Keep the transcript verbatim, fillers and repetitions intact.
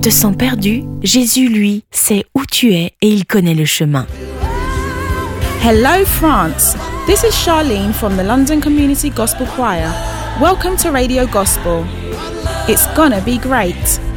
te sens perdu? Jésus, lui, sait où tu es et il connaît le chemin. Hello France, this is Charlene from the London Community Gospel Choir. Welcome to Radio Gospel. It's gonna be great.